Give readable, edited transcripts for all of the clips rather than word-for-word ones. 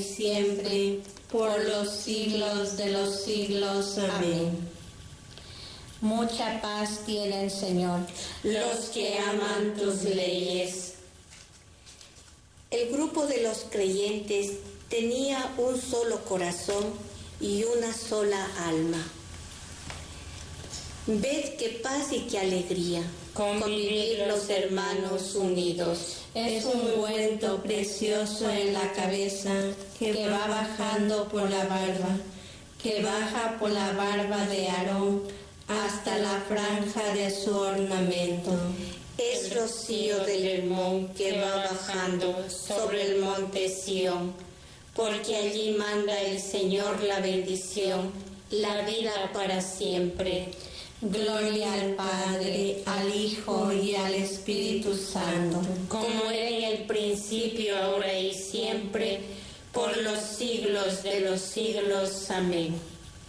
siempre, por los siglos de los siglos. Amén. Mucha paz tienen, Señor, los que aman tus leyes. El grupo de los creyentes tenía un solo corazón y una sola alma. Ved qué paz y qué alegría Convivir los hermanos unidos. es un ungüento precioso en la cabeza que va bajando por la barba, que baja por la barba de Aarón hasta la franja de su ornamento. Es rocío del Hermón que va bajando sobre el monte Sión, porque allí manda el Señor la bendición, la vida para siempre. Gloria al Padre, al Hijo y al Espíritu Santo, como era en el principio, ahora y siempre, por los siglos de los siglos. Amén.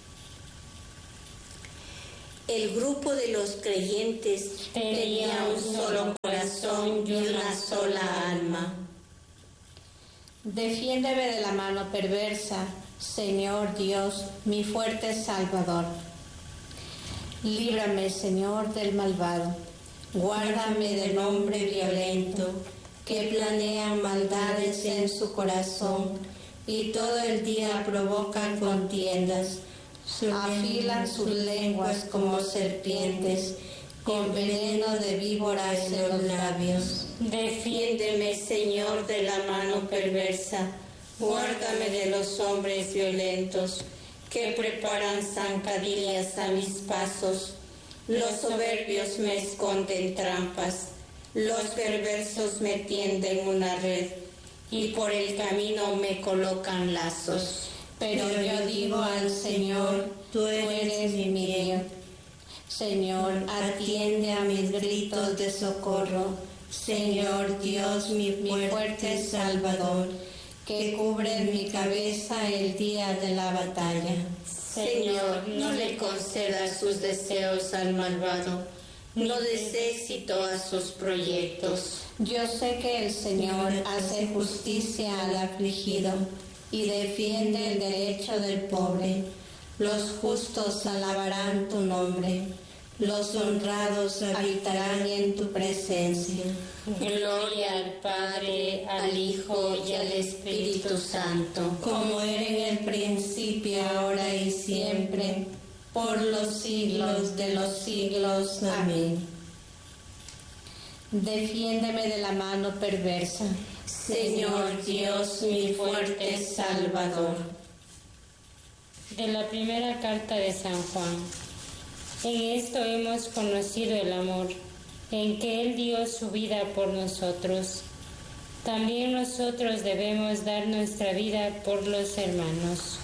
El grupo de los creyentes Tenía un solo corazón y una sola alma. Defiéndeme de la mano perversa, Señor Dios, mi fuerte Salvador. Líbrame, Señor, del malvado. Guárdame del hombre violento, que planea maldades en su corazón y todo el día provoca contiendas. Afilan sus lenguas como serpientes, con veneno de víboras en los labios. Defiéndeme, Señor, de la mano perversa. Guárdame de los hombres violentos, que preparan zancadillas a mis pasos. Los soberbios me esconden trampas, los perversos me tienden una red, y por el camino me colocan lazos. Pero yo digo al Señor, tú eres mi bien. Señor, atiende a mis gritos de socorro. Señor Dios, mi fuerte Salvador, que cubre mi cabeza el día de la batalla. Señor, no le concedas sus deseos al malvado, no des éxito a sus proyectos. Yo sé que el Señor hace justicia al afligido y defiende el derecho del pobre. Los justos alabarán tu nombre, los honrados habitarán en tu presencia. Gloria al Padre, al Hijo y al Espíritu Santo, como era en el principio, ahora y siempre, por los siglos de los siglos. Amén. Defiéndeme de la mano perversa, Señor Dios, mi fuerte Salvador. De la primera carta de San Juan. En esto hemos conocido el amor, en que Él dio su vida por nosotros. También nosotros debemos dar nuestra vida por los hermanos.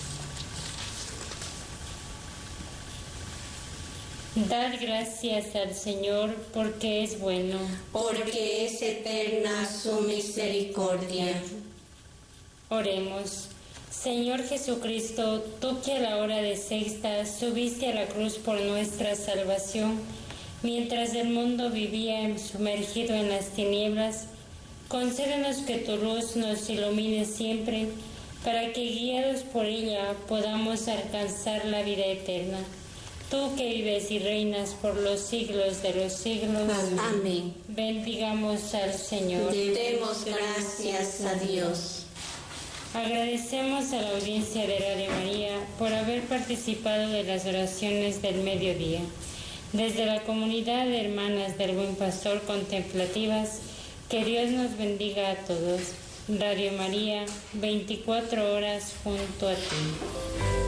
Dad gracias al Señor porque es bueno, porque es eterna su misericordia. Oremos. Señor Jesucristo, tú que a la hora de sexta subiste a la cruz por nuestra salvación, mientras el mundo vivía sumergido en las tinieblas, concédenos que tu luz nos ilumine siempre, para que guiados por ella podamos alcanzar la vida eterna. Tú que vives y reinas por los siglos de los siglos. Amén. Bendigamos al Señor. Demos gracias a Dios. Agradecemos a la audiencia de Radio María por haber participado de las oraciones del mediodía. Desde la comunidad de hermanas del Buen Pastor Contemplativas, que Dios nos bendiga a todos. Radio María, 24 horas junto a ti.